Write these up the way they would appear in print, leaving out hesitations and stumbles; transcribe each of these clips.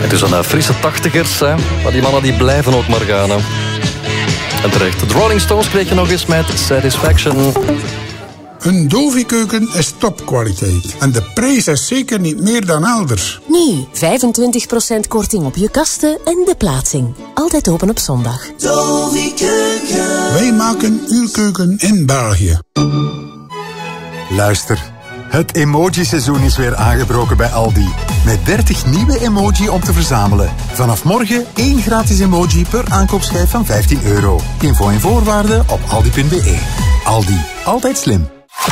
Het is een frisse tachtigers, hè? Maar die mannen die blijven ook maar gaan. Hè? En terecht, de Rolling Stones spreken nog eens met Satisfaction. Een Dovi-keuken is topkwaliteit. En de prijs is zeker niet meer dan elders. Nu 25% korting op je kasten en de plaatsing. Altijd open op zondag. Dovi-keuken. Wij maken uw keuken in België. Luister, het emoji-seizoen is weer aangebroken bij Aldi. Met 30 nieuwe emoji om te verzamelen. Vanaf morgen 1 gratis emoji per aankoopschijf van €15. Info en voorwaarden op aldi.be. Aldi, altijd slim.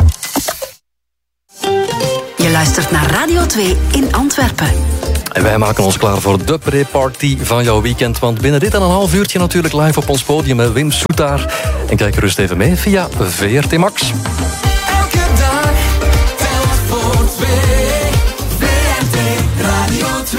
Je luistert naar Radio 2 in Antwerpen. En wij maken ons klaar voor de pre-party van jouw weekend. Want binnen dit en een half uurtje natuurlijk live op ons podium met Wim Soetaar. En kijk gerust even mee via VRT Max. Elke dag telt voor 2. VRT Radio 2.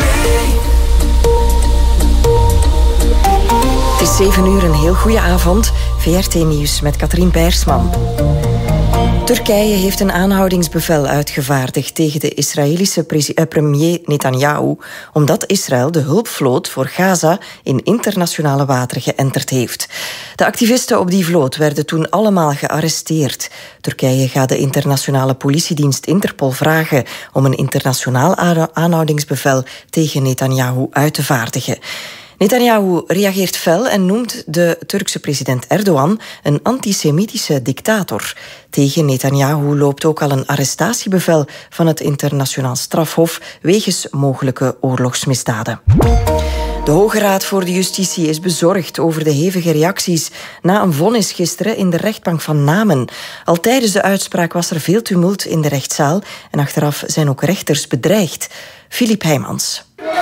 Het is 7 uur, een heel goede avond. VRT Nieuws met Katrien Peirsman. Turkije heeft een aanhoudingsbevel uitgevaardigd tegen de Israëlische premier Netanyahu, omdat Israël de hulpvloot voor Gaza in internationale wateren geënterd heeft. De activisten op die vloot werden toen allemaal gearresteerd. Turkije gaat de internationale politiedienst Interpol vragen om een internationaal aanhoudingsbevel tegen Netanyahu uit te vaardigen. Netanyahu reageert fel en noemt de Turkse president Erdogan een antisemitische dictator. Tegen Netanyahu loopt ook al een arrestatiebevel van het internationaal strafhof wegens mogelijke oorlogsmisdaden. De Hoge Raad voor de Justitie is bezorgd over de hevige reacties na een vonnis gisteren in de rechtbank van Namen. Al tijdens de uitspraak was er veel tumult in de rechtszaal en achteraf zijn ook rechters bedreigd. Filip Heijmans.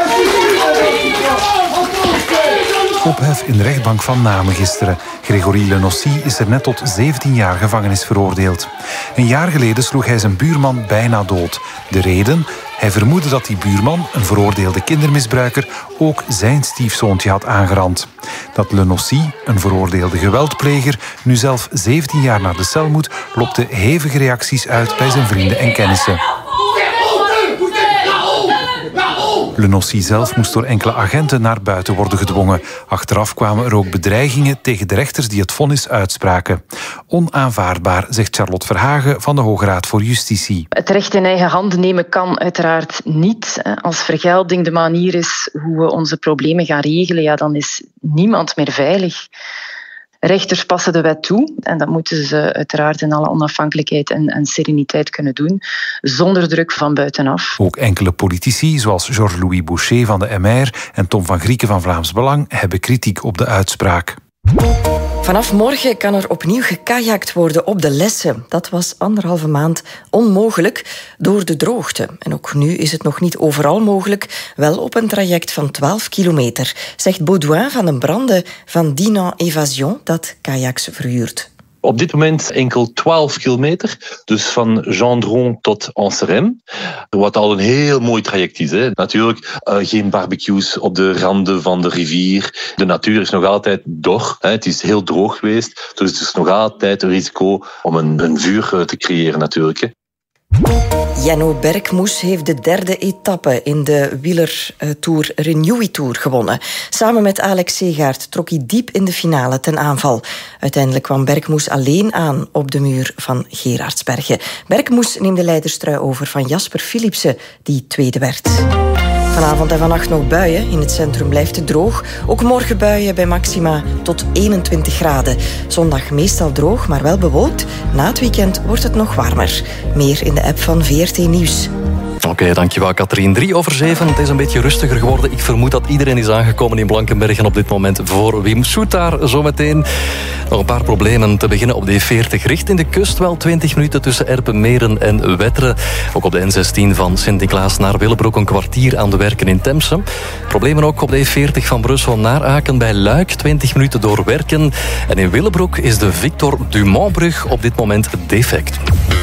Ophef in de rechtbank van Namen gisteren. Gregory Lenossi is er net tot 17 jaar gevangenis veroordeeld. Een jaar geleden sloeg hij zijn buurman bijna dood. De reden? Hij vermoedde dat die buurman, een veroordeelde kindermisbruiker, ook zijn stiefzoontje had aangerand. Dat Lenossi, een veroordeelde geweldpleger, nu zelf 17 jaar naar de cel moet, lokte hevige reacties uit bij zijn vrienden en kennissen. Lenossi zelf moest door enkele agenten naar buiten worden gedwongen. Achteraf kwamen er ook bedreigingen tegen de rechters die het vonnis uitspraken. Onaanvaardbaar, zegt Charlotte Verhagen van de Hoge Raad voor Justitie. Het recht in eigen handen nemen kan uiteraard niet. Als vergelding de manier is hoe we onze problemen gaan regelen, ja, dan is niemand meer veilig. Rechters passen de wet toe en dat moeten ze uiteraard in alle onafhankelijkheid en sereniteit kunnen doen, zonder druk van buitenaf. Ook enkele politici, zoals Georges-Louis Boucher van de MR en Tom van Grieken van Vlaams Belang, hebben kritiek op de uitspraak. Vanaf morgen kan er opnieuw gekajakt worden op de Lesse. Dat was 1,5 maand onmogelijk door de droogte. En ook nu is het nog niet overal mogelijk, wel op een traject van 12 kilometer, zegt Baudouin van den Brande van Dinan Evasion, dat kajaks verhuurt. Op dit moment enkel 12 kilometer, dus van Gendron tot Anserem. Wat al een heel mooi traject is. Hè. Natuurlijk geen barbecues op de randen van de rivier. De natuur is nog altijd dor. Hè. Het is heel droog geweest, dus het is nog altijd een risico om een vuur te creëren natuurlijk. Hè. Jenno Berkmoes heeft de 3e etappe in de wielertour Renewy Tour gewonnen. Samen met Alex Segaert trok hij diep in de finale ten aanval. Uiteindelijk kwam Berkmoes alleen aan op de muur van Gerardsbergen. Berkmoes neemt de leiderstrui over van Jasper Philipsen, die tweede werd. Vanavond en vannacht nog buien. In het centrum blijft het droog. Ook morgen buien bij maxima tot 21 graden. Zondag meestal droog, maar wel bewolkt. Na het weekend wordt het nog warmer. Meer in de app van VRT Nieuws. Oké, dankjewel Katrien. 7:03. Het is een beetje rustiger geworden. Ik vermoed dat iedereen is aangekomen in Blankenbergen op dit moment voor Wim Soetaar. Zometeen nog een paar problemen te beginnen op de E40 richting de kust. Wel 20 minuten tussen Erpenmeren en Wetteren. Ook op de N16 van Sint-Niklaas naar Willebroek een kwartier aan de werken in Temse. Problemen ook op de E40 van Brussel naar Aken bij Luik. 20 minuten door werken. En in Willebroek is de Victor Dumontbrug op dit moment defect.